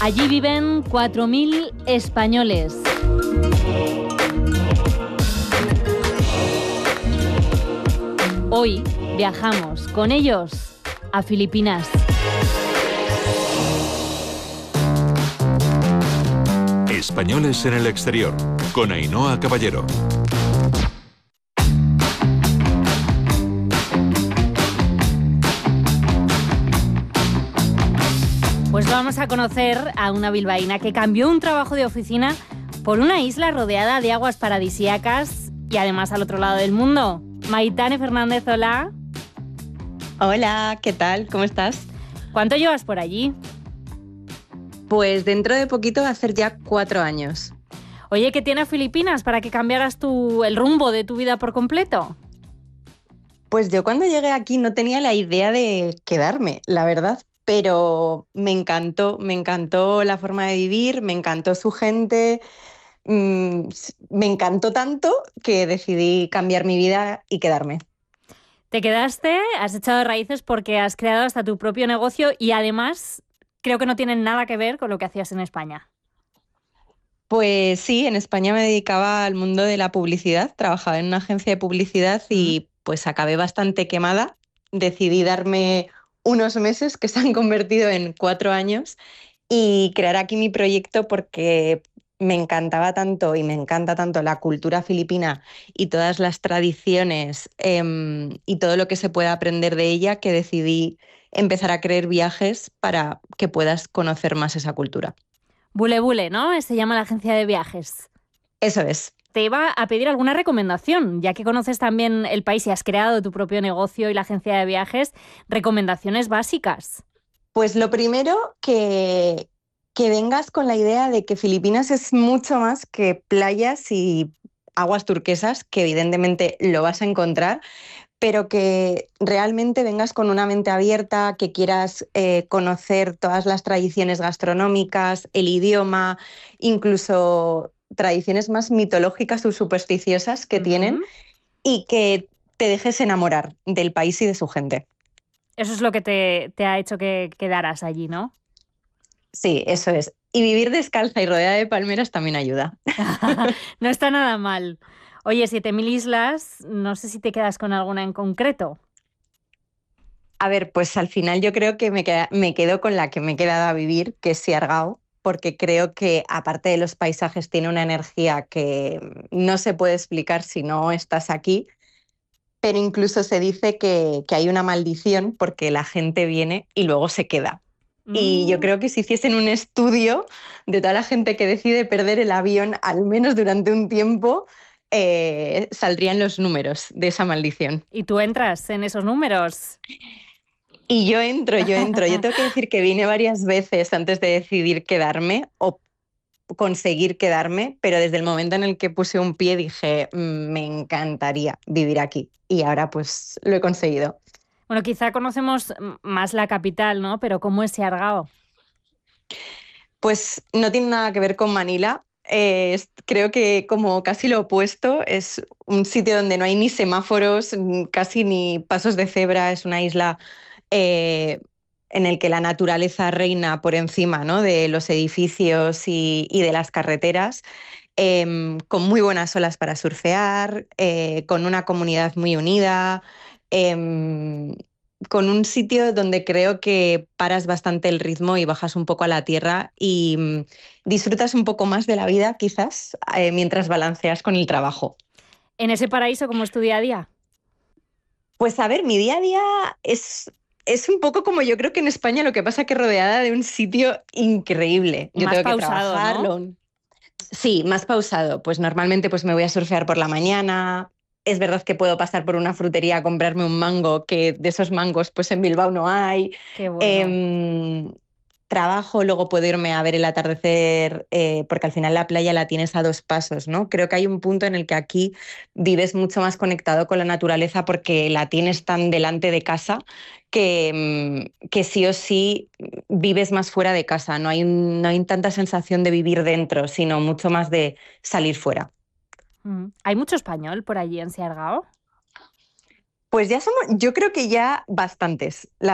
Allí viven 4.000 españoles. Hoy viajamos con ellos a Filipinas. Españoles en el exterior, con Ainhoa Caballero. Pues vamos a conocer a una bilbaína que cambió un trabajo de oficina por una isla rodeada de aguas paradisíacas y además al otro lado del mundo. Maitane Fernández, hola. Hola, ¿qué tal? ¿Cómo estás? ¿Cuánto llevas por allí? Pues dentro de poquito va a hacer ya 4 años. Oye, ¿qué tiene Filipinas para que cambiaras el rumbo de tu vida por completo? Pues yo cuando llegué aquí no tenía la idea de quedarme, la verdad, pero me encantó la forma de vivir, me encantó su gente, me encantó tanto que decidí cambiar mi vida y quedarme. Te quedaste, has echado raíces porque has creado hasta tu propio negocio y además creo que no tienen nada que ver con lo que hacías en España. Pues sí, en España me dedicaba al mundo de la publicidad, trabajaba en una agencia de publicidad y pues acabé bastante quemada. Decidí darme unos meses que se han convertido en 4 años y crear aquí mi proyecto porque me encantaba tanto y me encanta tanto la cultura filipina y todas las tradiciones y todo lo que se puede aprender de ella que decidí empezar a crear viajes para que puedas conocer más esa cultura. Bule Bule, ¿no? Se llama la agencia de viajes. Eso es. Te iba a pedir alguna recomendación, ya que conoces también el país y has creado tu propio negocio y la agencia de viajes, recomendaciones básicas. Pues lo primero, que vengas con la idea de que Filipinas es mucho más que playas y aguas turquesas, que evidentemente lo vas a encontrar, pero que realmente vengas con una mente abierta, que quieras conocer todas las tradiciones gastronómicas, el idioma, incluso tradiciones más mitológicas o supersticiosas que tienen, y que te dejes enamorar del país y de su gente. Eso es lo que te ha hecho que quedaras allí, ¿no? Sí, eso es. Y vivir descalza y rodeada de palmeras también ayuda. No está nada mal. Oye, 7.000 islas, no sé si te quedas con alguna en concreto. A ver, pues al final yo creo que me quedo con la que me he quedado a vivir, que es Siargao, porque creo que aparte de los paisajes tiene una energía que no se puede explicar si no estás aquí, pero incluso se dice que hay una maldición porque la gente viene y luego se queda. Y yo creo que si hiciesen un estudio de toda la gente que decide perder el avión, al menos durante un tiempo, saldrían los números de esa maldición. ¿Y tú entras en esos números? Y yo entro. Yo tengo que decir que vine varias veces antes de decidir quedarme o conseguir quedarme, pero desde el momento en el que puse un pie dije, me encantaría vivir aquí. Y ahora pues lo he conseguido. Bueno, quizá conocemos más la capital, ¿no? Pero ¿cómo es Siargao? Pues no tiene nada que ver con Manila. Creo que como casi lo opuesto, es un sitio donde no hay ni semáforos, casi ni pasos de cebra, es una isla en el que la naturaleza reina por encima, ¿no?, de los edificios y de las carreteras, con muy buenas olas para surfear, con una comunidad muy unida, em, con un sitio donde creo que paras bastante el ritmo y bajas un poco a la tierra y disfrutas un poco más de la vida, quizás, mientras balanceas con el trabajo. ¿En ese paraíso cómo es tu día a día? Pues a ver, mi día a día es un poco como yo creo que en España, lo que pasa que rodeada de un sitio increíble. Yo Más tengo que pausado, trabajar. ¿no? Sí, más pausado. Pues normalmente pues me voy a surfear por la mañana. Es verdad que puedo pasar por una frutería a comprarme un mango, que de esos mangos pues en Bilbao no hay. Qué bueno. Trabajo, luego puedo irme a ver el atardecer, porque al final la playa la tienes a 2 pasos, ¿no? Creo que hay un punto en el que aquí vives mucho más conectado con la naturaleza porque la tienes tan delante de casa que sí o sí vives más fuera de casa. No hay tanta sensación de vivir dentro, sino mucho más de salir fuera. ¿Hay mucho español por allí en Siargao? Pues ya somos, yo creo que ya bastantes.